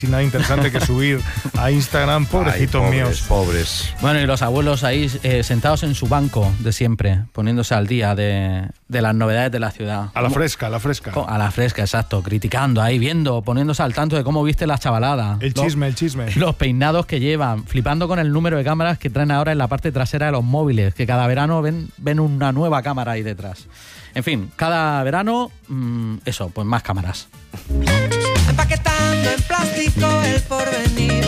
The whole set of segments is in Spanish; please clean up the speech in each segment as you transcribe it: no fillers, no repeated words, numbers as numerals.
sin nada interesante que subir a Instagram, pobrecitos míos. Pobres. Bueno, y los abuelos ahí sentados en su banco de siempre, poniéndose al día de las novedades de la ciudad. A la fresca, a la fresca. A la fresca, exacto, criticando ahí, viendo, poniéndose al tanto de cómo viste la chavalada. El chisme. Los peinados que llevan, flipando con el número de cámaras que traen ahora en la parte trasera de los móviles, que cada verano ven una nueva cámara ahí detrás. En fin, cada verano, pues más cámaras. Empaquetando en plástico el porvenir.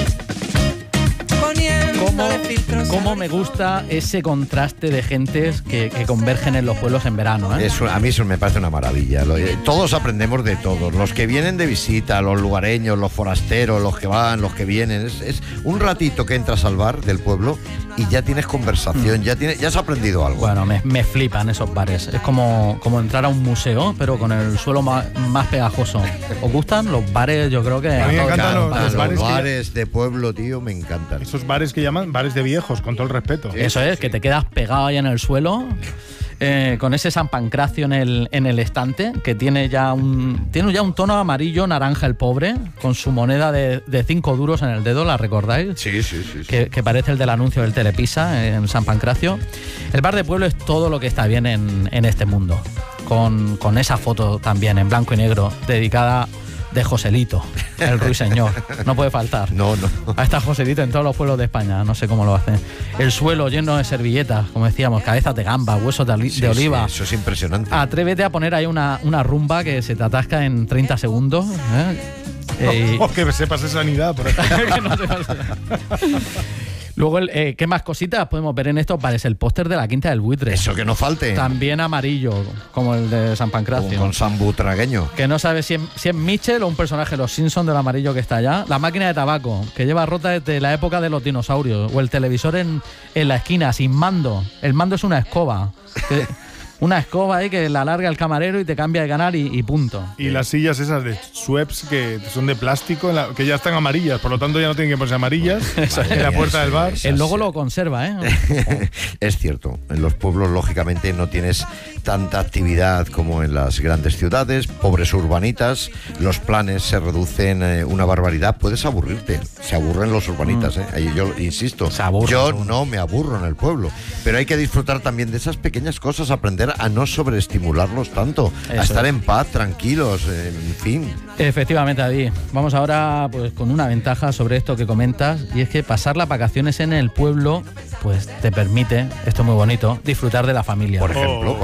¿Cómo me gusta ese contraste de gentes que convergen en los pueblos en verano? Eso, a mí eso me parece una maravilla. Todos aprendemos de todos. Los que vienen de visita, los lugareños, los forasteros, los que van, los que vienen. Es un ratito que entras al bar del pueblo y ya tienes conversación, ya has aprendido algo. Bueno, me flipan esos bares. Es como entrar a un museo, pero con el suelo más pegajoso. ¿Os gustan los bares? Yo creo que... A mí me encantan los bares de pueblo, tío, me encantan. Esos bares que llaman bares de viejos, con todo el respeto. Eso es, que te quedas pegado ahí en el suelo, con ese San Pancracio en el estante, que tiene ya un tono amarillo, naranja el pobre, con su moneda de 5 duros en el dedo, ¿la recordáis? Sí. Que parece el del anuncio del Telepisa en San Pancracio. El bar de pueblo es todo lo que está bien en este mundo, con esa foto también en blanco y negro, dedicada de Joselito, el ruiseñor. No puede faltar. No. Ahí está Joselito en todos los pueblos de España, no sé cómo lo hacen. El suelo lleno de servilletas, como decíamos, cabezas de gamba, huesos de oliva. Sí, eso es impresionante. Atrévete a poner ahí una rumba que se te atasca en 30 segundos. Que sepas esa sanidad por aquí. Que no sepas. Luego, ¿qué más cositas podemos ver en estos bares? El póster de la Quinta del Buitre. Eso que no falte. También amarillo, como el de San Pancracio. Con San Butragueño. Que no sabes si es Mitchell o un personaje de los Simpsons del amarillo que está allá. La máquina de tabaco, que lleva rota desde la época de los dinosaurios. O el televisor en la esquina, sin mando. El mando es una escoba. Una escoba ahí que la larga el camarero y te cambia de canal y punto. Y las sillas esas de Schweppes que son de plástico, que ya están amarillas, por lo tanto ya no tienen que ponerse amarillas en la puerta del bar. El logo lo conserva, Es cierto, en los pueblos lógicamente no tienes tanta actividad como en las grandes ciudades, pobres urbanitas, los planes se reducen una barbaridad, puedes aburrirte, se aburren los urbanitas, yo insisto, yo no me aburro en el pueblo, pero hay que disfrutar también de esas pequeñas cosas, aprender a no sobreestimularlos tanto, a estar en paz, tranquilos, en fin. Efectivamente, David. Vamos ahora pues con una ventaja sobre esto que comentas, y es que pasar las vacaciones en el pueblo pues te permite, esto es muy bonito, disfrutar de la familia. Por ejemplo.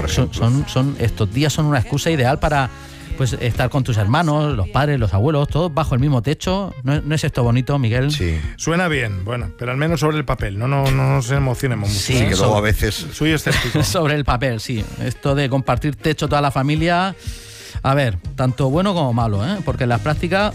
Estos días son una excusa ideal para pues estar con tus hermanos, los padres, los abuelos, todos bajo el mismo techo. ¿No es esto bonito, Miguel? Sí. Suena bien, bueno, pero al menos sobre el papel, no nos emocionemos mucho. Sí, que luego a veces... Soy escéptico. Sobre el papel, sí. Esto de compartir techo toda la familia, a ver, tanto bueno como malo, porque en las prácticas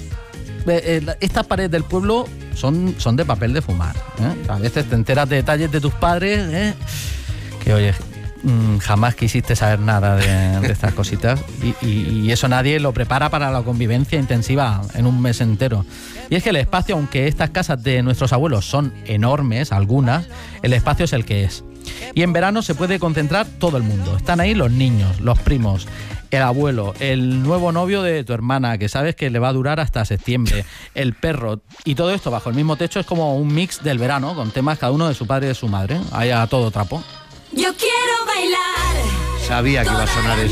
estas paredes del pueblo son de papel de fumar. A veces te enteras de detalles de tus padres, que oye... jamás quisiste saber nada de estas cositas y eso nadie lo prepara para la convivencia intensiva en un mes entero. Y es que el espacio, aunque estas casas de nuestros abuelos son enormes, algunas, el espacio es el que es. Y en verano se puede concentrar todo el mundo. Están ahí los niños, los primos, el abuelo, el nuevo novio de tu hermana, que sabes que le va a durar hasta septiembre, el perro, y todo esto bajo el mismo techo es como un mix del verano, con temas cada uno de su padre y de su madre, ahí a todo trapo. Yo quiero bailar. Sabía que iba a sonar esto.